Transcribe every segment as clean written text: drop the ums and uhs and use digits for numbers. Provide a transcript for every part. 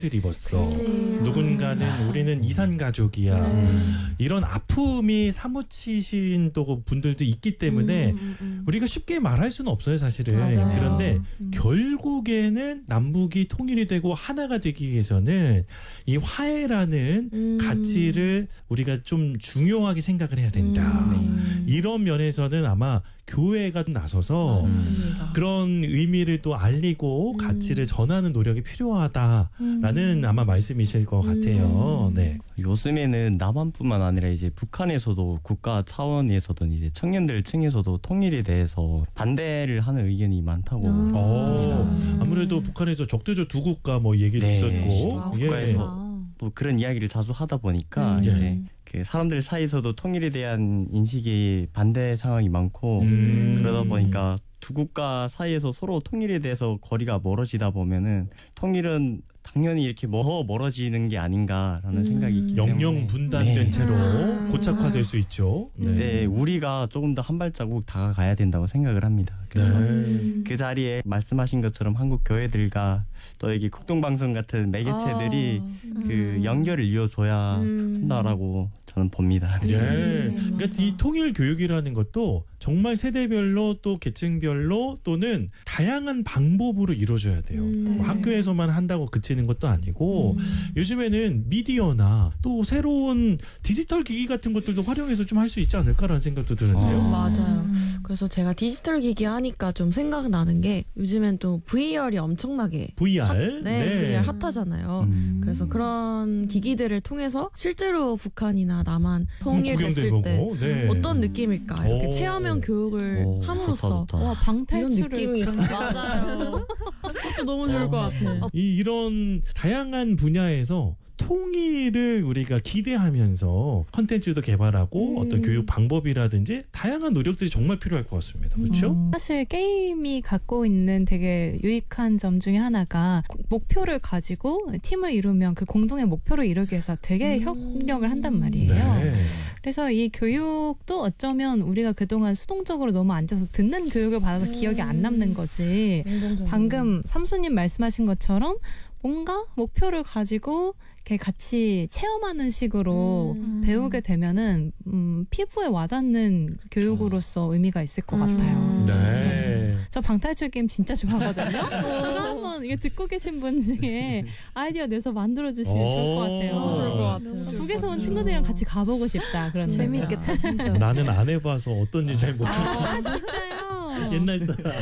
입었어. 그치. 누군가는 우리는 이산 가족이야. 이런 아픔이 사무치신 또 분들도 있기 때문에 우리가 쉽게 말할 수는 없어요, 사실은. 맞아요. 그런데 결국에는 남북이 통일이 되고 하나가 되기 위해서는 이 화해라는 가치를 우리가 좀 중요하게 생각을 해야 된다. 이런 면에서는 아마 교회가 나서서 그런 의미를 또 알리고 가치를 전하는 노력이 필요하다라는 아마 말씀이실 것 같아요. 네. 요즘에는 남한뿐만 아니라 이제 북한에서도 국가 차원에서도 이제 청년들 층에서도 통일에 대해서 반대를 하는 의견이 많다고 합니다. 아무래도 북한에서 적대적 두 국가 뭐 얘기도 네. 있었고 국가에서 또 그런 이야기를 자주 하다 보니까 이제 그 사람들 사이에서도 통일에 대한 인식이 반대 상황이 많고 그러다 보니까 두 국가 사이에서 서로 통일에 대해서 거리가 멀어지다 보면은 통일은 당연히 이렇게 멀어지는 게 아닌가라는 생각이 있기 때문에 영영 분단된 네. 채로 고착화될 수 있죠. 네, 우리가 조금 더 한 발자국 다가가야 된다고 생각을 합니다. 그래서 그 자리에 말씀하신 것처럼 한국 교회들과 또 여기 국동방송 같은 매개체들이 그 연결을 이어줘야 한다라고 저는 봅니다. 네. 그러니까 이 통일 교육이라는 것도 정말 세대별로 또 계층별로 또는 다양한 방법으로 이루어져야 돼요. 뭐 학교에서만 한다고 그치는 것도 아니고 요즘에는 미디어나 또 새로운 디지털 기기 같은 것들도 활용해서 좀 할 수 있지 않을까라는 생각도 드는데요. 맞아요. 그래서 제가 디지털 기기 하니까 좀 생각나는 게 요즘엔 또 VR이 엄청나게 VR? VR 핫하잖아요. 그래서 그런 기기들을 통해서 실제로 북한이나 남한 통일됐을 때 네. 어떤 느낌일까 이렇게 체험형 교육을 함으로써 좋다, 좋다. 와, 방탈출을 이런 느낌이 맞아요. 그것도 너무 좋을 것 같아요. 이런 다양한 분야에서 통일을 우리가 기대하면서 컨텐츠도 개발하고 어떤 교육 방법이라든지 다양한 노력들이 정말 필요할 것 같습니다. 그렇죠? 사실 게임이 갖고 있는 되게 유익한 점 중에 하나가 목표를 가지고 팀을 이루면 그 공동의 목표를 이루기 위해서 되게 협력을 한단 말이에요. 네. 그래서 이 교육도 어쩌면 우리가 그동안 수동적으로 너무 앉아서 듣는 교육을 받아서 기억이 안 남는 거지. 방금 삼수님 말씀하신 것처럼 뭔가 목표를 가지고 이렇게 같이 체험하는 식으로 배우게 되면은 피부에 와닿는 교육으로서 의미가 있을 것 같아요. 네. 저 방탈출 게임 진짜 좋아하거든요. 그거 한번 이게 듣고 계신 분 중에 아이디어 내서 만들어 주시면 좋을 것 같아요. 좋을 것 같아요. 북에서 온 친구들이랑 같이 가보고 싶다. 그런 재밌겠다 진짜. 나는 안 해봐서 어떤지 잘 모르겠어요. 진짜요? 옛날 사람.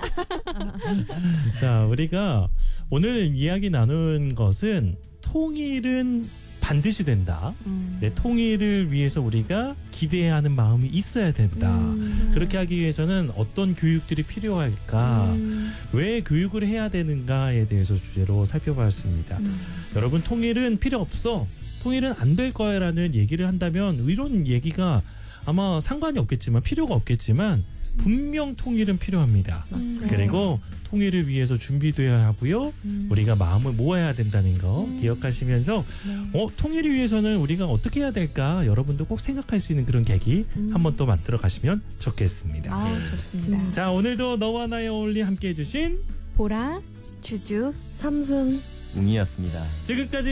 자, 우리가 오늘 이야기 나눈 것은 통일은 반드시 된다. 내 통일을 위해서 우리가 기대하는 마음이 있어야 된다. 그렇게 하기 위해서는 어떤 교육들이 필요할까? 왜 교육을 해야 되는가에 대해서 주제로 살펴봤습니다. 여러분, 통일은 필요 없어. 통일은 안 될 거야 라는 얘기를 한다면 이런 얘기가 아마 상관이 없겠지만 필요가 없겠지만 분명 통일은 필요합니다. 그리고 통일을 위해서 준비되어야 하고요. 우리가 마음을 모아야 된다는 거 기억하시면서 통일을 위해서는 우리가 어떻게 해야 될까 여러분도 꼭 생각할 수 있는 그런 계기 한번 또 만들어 가시면 좋겠습니다. 좋습니다. 자, 오늘도 너와 나의 어울리 함께해 주신 보라 주주 삼순 웅이었습니다. 지금까지